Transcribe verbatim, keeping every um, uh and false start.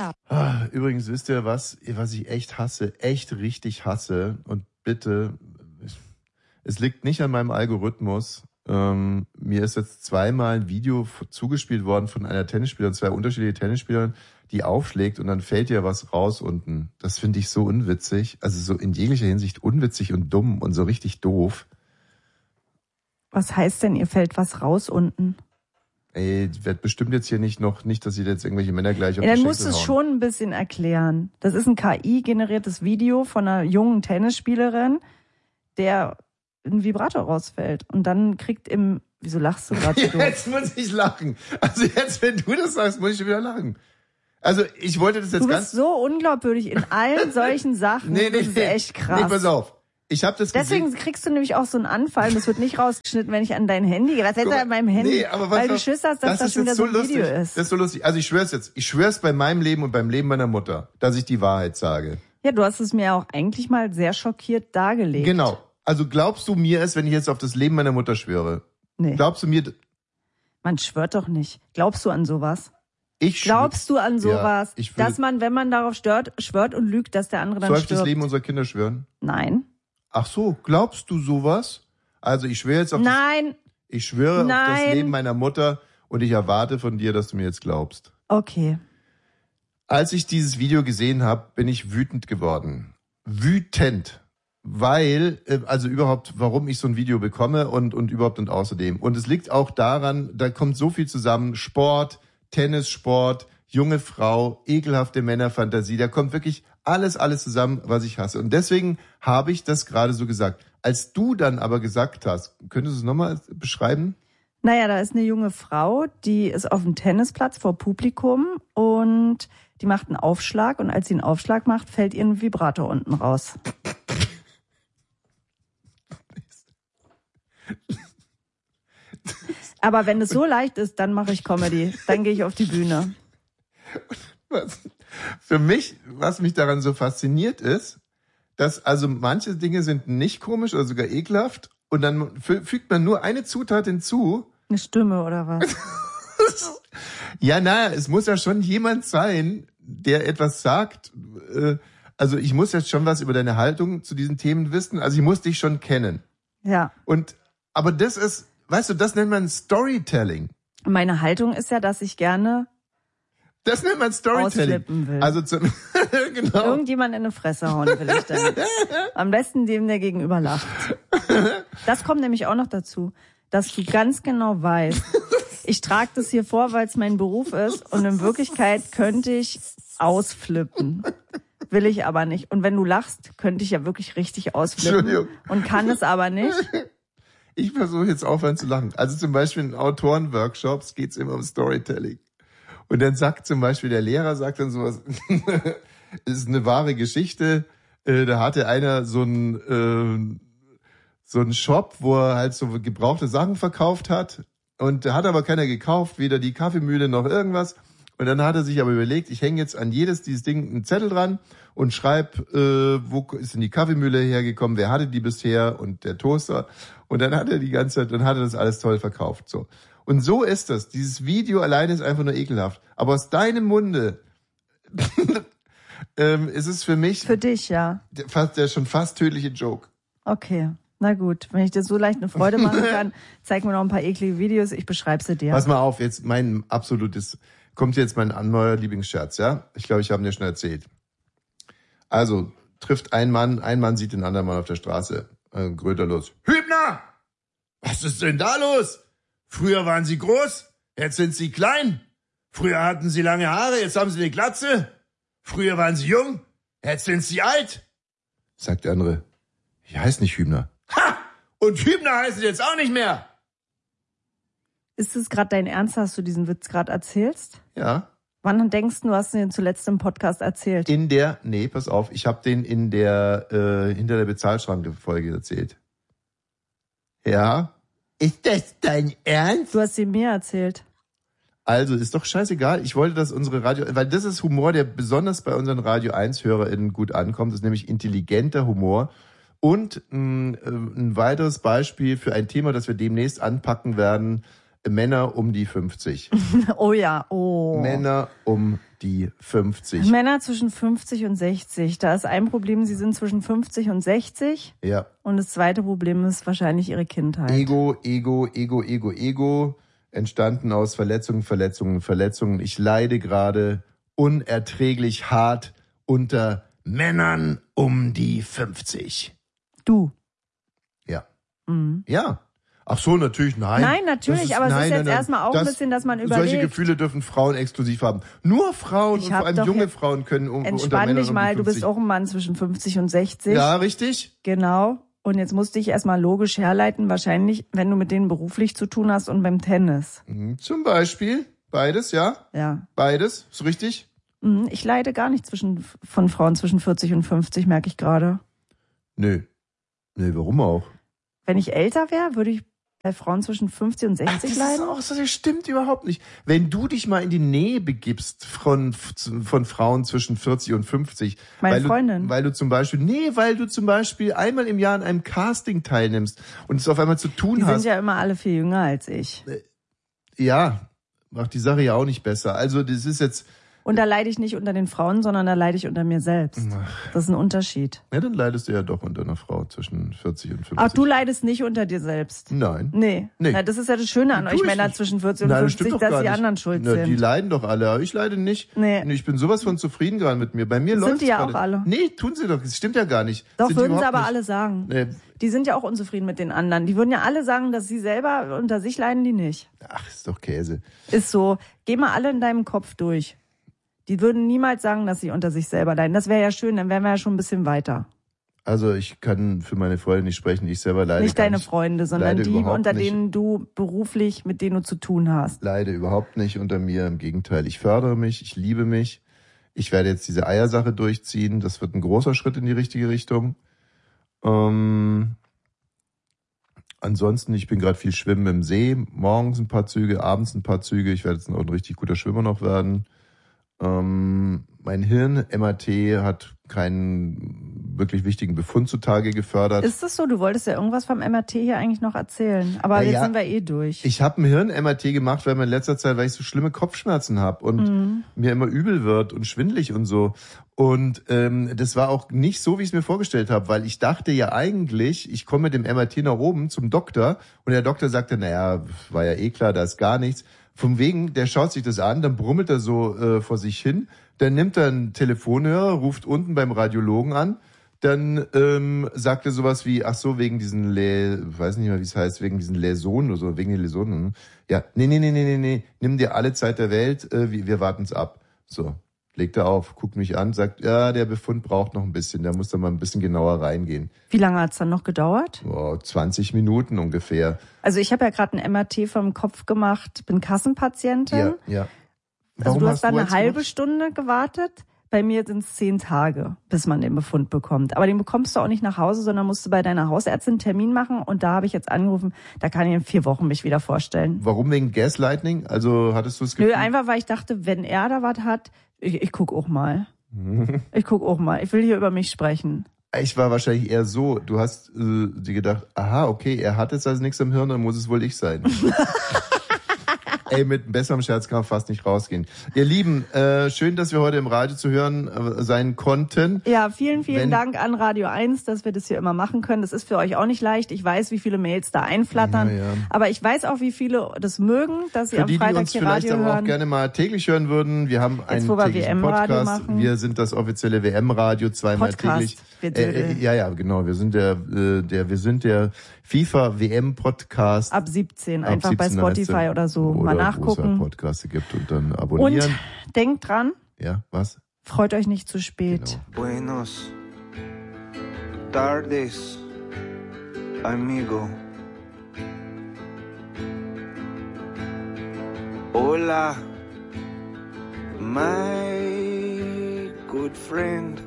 Stop. Ah, übrigens, wisst ihr was, was ich echt hasse, echt richtig hasse und bitte, es liegt nicht an meinem Algorithmus. Ähm, mir ist jetzt zweimal ein Video zugespielt worden von einer Tennisspielerin, zwei unterschiedliche Tennisspielerinnen, die aufschlägt und dann fällt ihr was raus unten. Das finde ich so unwitzig, also so in jeglicher Hinsicht unwitzig und dumm und so richtig doof. Was heißt denn, ihr fällt was raus unten? Ey, wird bestimmt jetzt hier nicht noch, nicht, dass sie jetzt irgendwelche Männer gleich auf ja, die dann Schenkel musst du es hauen. schon ein bisschen erklären. Das ist ein K I-generiertes Video von einer jungen Tennisspielerin, der ein Vibrator rausfällt. Und dann kriegt im... Wieso lachst du gerade so? Jetzt muss ich lachen. Also jetzt, wenn du das sagst, muss ich schon wieder lachen. Also ich wollte das jetzt du bist ganz... so unglaubwürdig in allen solchen Sachen. nee, nee, das ist nee. echt krass. Nee, pass auf. Ich habe das Deswegen gesehen. kriegst du nämlich auch so einen Anfall. Das wird nicht rausgeschnitten, wenn ich an dein Handy gehe. Was ist da an meinem Handy? Nee, aber was Weil du auf- Schiss hast, dass das das ist schon wieder jetzt so ein lustig. Video ist. Das ist so lustig. Also ich schwör's jetzt. Ich schwör's bei meinem Leben und beim Leben meiner Mutter, dass ich die Wahrheit sage. Ja, du hast es mir auch eigentlich mal sehr schockiert dargelegt. Genau. Also glaubst du mir es, wenn ich jetzt auf das Leben meiner Mutter schwöre? Nee. Glaubst du mir... Man schwört doch nicht. Glaubst du an sowas? Ich Glaubst du an sowas, Ja, ich würde- dass man, wenn man darauf stört, schwört und lügt, dass der andere dann Soll ich stirbt? das Leben unserer Kinder schwören? Nein. Ach so, glaubst du sowas? Also ich schwöre jetzt auf das, Nein. ich schwöre auf das Nein. Leben meiner Mutter und ich erwarte von dir, dass du mir jetzt glaubst. Okay. Als ich dieses Video gesehen habe, bin ich wütend geworden. Wütend. Weil, äh, also überhaupt, warum ich so ein Video bekomme und, und überhaupt und außerdem. Und es liegt auch daran, da kommt so viel zusammen. Sport, Tennissport, junge Frau, ekelhafte Männerfantasie. Da kommt wirklich alles, alles zusammen, was ich hasse. Und deswegen habe ich das gerade so gesagt. Als du dann aber gesagt hast, könntest du es nochmal beschreiben? Naja, da ist eine junge Frau, die ist auf dem Tennisplatz vor Publikum und die macht einen Aufschlag und als sie einen Aufschlag macht, fällt ihr ein Vibrator unten raus. Aber wenn es so leicht ist, dann mache ich Comedy. Dann gehe ich auf die Bühne. Was, für mich, was mich daran so fasziniert ist, dass also manche Dinge sind nicht komisch oder sogar ekelhaft und dann fü- fügt man nur eine Zutat hinzu. Eine Stimme oder was? Ja, naja, es muss ja schon jemand sein, der etwas sagt. Äh, Also ich muss jetzt schon was über deine Haltung zu diesen Themen wissen. Also ich muss dich schon kennen. Ja. Und aber das ist, weißt du, das nennt man Storytelling. Meine Haltung ist ja, dass ich gerne Das nennt man Storytelling. ausflippen will. Also zum, genau. Irgendjemand in eine Fresse hauen will ich damit. Am besten dem, der gegenüber lacht. Das kommt nämlich auch noch dazu, dass du ganz genau weißt, ich trage das hier vor, weil es mein Beruf ist und in Wirklichkeit könnte ich ausflippen. Will ich aber nicht. Und wenn du lachst, könnte ich ja wirklich richtig ausflippen Entschuldigung. und kann es aber nicht. Ich versuche jetzt aufhören zu lachen. Also zum Beispiel in Autorenworkshops geht es immer um Storytelling. Und dann sagt zum Beispiel der Lehrer, sagt dann sowas, es ist eine wahre Geschichte, äh, da hatte einer so einen, äh, so einen Shop, wo er halt so gebrauchte Sachen verkauft hat und da hat aber keiner gekauft, weder die Kaffeemühle noch irgendwas. Und dann hat er sich aber überlegt, ich hänge jetzt an jedes dieses Ding einen Zettel dran und schreib, äh, wo ist denn die Kaffeemühle hergekommen, wer hatte die bisher und der Toaster. Und dann hat er die ganze Zeit, dann hat er das alles toll verkauft. So. Und so ist das. Dieses Video alleine ist einfach nur ekelhaft. Aber aus deinem Munde ähm, ist es für mich Für dich, ja. der, fast, der schon fast tödliche Joke. Okay. Na gut, wenn ich dir so leicht eine Freude machen kann, zeig mir noch ein paar eklige Videos, ich beschreibe sie dir. Pass mal auf, jetzt mein absolutes, kommt jetzt mein neuer Lieblingsscherz, ja? Ich glaube, ich habe ihn dir schon erzählt. Also, trifft ein Mann, ein Mann sieht den anderen Mann auf der Straße. Äh, Gröter los. Hübner! Was ist denn da los? Früher waren Sie groß, jetzt sind Sie klein. Früher hatten Sie lange Haare, jetzt haben Sie eine Glatze. Früher waren Sie jung, jetzt sind Sie alt. Sagt der andere, ich heiße nicht Hübner. Ha! Und Hübner heißt jetzt auch nicht mehr. Ist es gerade dein Ernst, dass du diesen Witz gerade erzählst? Ja. Wann denkst du, hast du den zuletzt im Podcast erzählt? In der, nee, pass auf, ich habe den in der, äh, hinter der Bezahlschranke-Folge erzählt. Ja. Ist das dein Ernst? Du hast ihn mir erzählt. Also, ist doch scheißegal. Ich wollte, dass unsere Radio, weil das ist Humor, der besonders bei unseren Radio eins HörerInnen gut ankommt. Das ist nämlich intelligenter Humor. Und mh, ein weiteres Beispiel für ein Thema, das wir demnächst anpacken werden, Männer um die fünfzig. Oh ja, oh. Männer um die fünfzig. Männer zwischen fünfzig und sechzig. Da ist ein Problem, sie sind zwischen fünfzig und sechzig. Ja. Und das zweite Problem ist wahrscheinlich ihre Kindheit. Ego, Ego, Ego, Ego, Ego. Entstanden aus Verletzungen, Verletzungen, Verletzungen. Ich leide gerade unerträglich hart unter Männern um die fünfzig. Du. Ja. Mhm. Ja. Ach so, natürlich, nein. Nein, natürlich, ist, aber es nein, ist jetzt nein, nein. erstmal auch das, ein bisschen, dass man überlegt. Solche Gefühle dürfen Frauen exklusiv haben. Nur Frauen Ich und vor hab allem doch junge jetzt- Frauen können um, unter Entspann Männern dich um mal, die du bist fünfzig. auch ein Mann zwischen fünfzig und sechzig. Ja, richtig? Genau. Und jetzt musste ich erstmal logisch herleiten, wahrscheinlich, wenn du mit denen beruflich zu tun hast und beim Tennis. Mhm. Zum Beispiel. Beides, ja? Ja. Beides. Ist richtig? Mhm, Ich leide gar nicht zwischen, von Frauen zwischen vierzig und fünfzig, merke ich gerade. Nö. Nö, warum auch? Wenn ich älter wäre, würde ich bei Frauen zwischen fünfzig und sechzig das leiden. ist auch so, das stimmt überhaupt nicht. Wenn du dich mal in die Nähe begibst von, von Frauen zwischen vierzig und fünfzig. Meine weil Freundin. Du, weil du zum Beispiel, nee, weil du zum Beispiel einmal im Jahr an einem Casting teilnimmst und es auf einmal zu tun Die hast. sind ja immer alle viel jünger als ich. Ja, macht die Sache ja auch nicht besser. Also das ist jetzt, Und da leide ich nicht unter den Frauen, sondern da leide ich unter mir selbst. Das ist ein Unterschied. ja, dann leidest du ja doch unter einer Frau zwischen vierzig und fünfzig. Ach, du leidest nicht unter dir selbst. Nein. Nee. Nee. Na, das ist ja das Schöne an Tu euch ich Männer nicht. zwischen vierzig und Nein, das fünfzig, stimmt doch dass gar die nicht. anderen schuld Na, sind. die leiden doch alle, aber ich leide nicht. Nee. Ich bin sowas von zufrieden gerade mit mir. Bei mir Sind läuft's die ja gerade. auch alle. Nee, tun sie doch. Das stimmt ja gar nicht. Doch, Sind die würden sie überhaupt aber nicht. alle sagen. Nee. Die sind ja auch unzufrieden mit den anderen. Die würden ja alle sagen, dass sie selber unter sich leiden, die nicht. Ach, ist doch Käse. Ist so. Geh mal alle in deinem Kopf durch. Die würden niemals sagen, dass sie unter sich selber leiden. Das wäre ja schön, dann wären wir ja schon ein bisschen weiter. Also ich kann für meine Freunde nicht sprechen. Ich selber leide Nicht gar deine nicht. Freunde, sondern Leide die, überhaupt unter nicht. denen du beruflich, mit denen du zu tun hast. Leide überhaupt nicht unter mir. Im Gegenteil, ich fördere mich, ich liebe mich. Ich werde jetzt diese Eiersache durchziehen. Das wird ein großer Schritt in die richtige Richtung. Ähm, ansonsten, ich bin gerade viel schwimmen im See. Morgens ein paar Züge, abends ein paar Züge. Ich werde jetzt auch ein richtig guter Schwimmer noch werden. Ähm, mein Hirn, M R T, hat keinen wirklich wichtigen Befund zutage gefördert. Ist das so? Du wolltest ja irgendwas vom M R T hier eigentlich noch erzählen. Aber Na jetzt ja, sind wir eh durch. Ich habe ein Hirn-M R T gemacht, weil mir in letzter Zeit, weil ich so schlimme Kopfschmerzen habe und Mhm. mir immer übel wird und schwindelig und so. Und ähm, das war auch nicht so, wie ich es mir vorgestellt habe, weil ich dachte ja eigentlich, ich komme mit dem M R T nach oben zum Doktor und der Doktor sagte, naja, war ja eh klar, da ist gar nichts. Von wegen, der schaut sich das an, dann brummelt er so äh, vor sich hin, dann nimmt er einen Telefonhörer, ruft unten beim Radiologen an, dann ähm, sagt er sowas wie, ach so, wegen diesen, Le weiß nicht mehr, wie es heißt, wegen diesen Läsionen oder so, wegen den Läsionen. Ja, nee, nee, nee, nee, nee, nee, nimm dir alle Zeit der Welt, äh, wir, wir warten's ab. So, legt er auf, guckt mich an, sagt, ja, der Befund braucht noch ein bisschen, da muss er mal ein bisschen genauer reingehen. Wie lange hat's dann noch gedauert? Oh, zwanzig Minuten ungefähr. Also ich habe ja gerade ein M R T vom Kopf gemacht, bin Kassenpatientin. Ja, ja. Also du hast dann eine eins halbe gemacht? Stunde gewartet. Bei mir sind es zehn Tage, bis man den Befund bekommt. Aber den bekommst du auch nicht nach Hause, sondern musst du bei deiner Hausärztin einen Termin machen. Und da habe ich jetzt angerufen, da kann ich in vier Wochen mich wieder vorstellen. Warum wegen Gaslighting? Also hattest du das Gefühl? Nö, einfach weil ich dachte, wenn er da was hat, ich, ich guck auch mal. Ich guck auch mal. Ich will hier über mich sprechen. Ich war wahrscheinlich eher so, du hast äh, dir gedacht, aha, okay, er hat jetzt also nichts am Hirn, dann muss es wohl ich sein. Ey, mit einem besseren Scherz kann man fast nicht rausgehen. Ihr Lieben, äh, schön, dass wir heute im Radio zu hören äh, sein konnten. Ja, vielen, vielen Wenn- Dank an Radio eins, dass wir das hier immer machen können. Das ist für euch auch nicht leicht. Ich weiß, wie viele Mails da einflattern. Ja, ja. Aber ich weiß auch, wie viele das mögen, dass sie Für am die, die Freitag uns hier vielleicht Radio aber auch hören. gerne mal täglich hören würden, wir haben einen wo wir täglichen W M-Radio Podcast. machen. Wir sind das offizielle W M-Radio, zweimal Podcast, täglich. wir Äh, äh, dödeln. ja, ja, genau. Wir sind der, äh, der, wir sind der FIFA-W M-Podcast. Ab siebzehn, Ab einfach bei siebzehn heißt Spotify er. oder so. Oder Mal wo es nachgucken. halt Podcaste gibt und dann Und abonnieren. denkt dran, Ja, was? freut euch nicht zu spät. Genau. Buenos tardes, amigo. Hola, my good friend.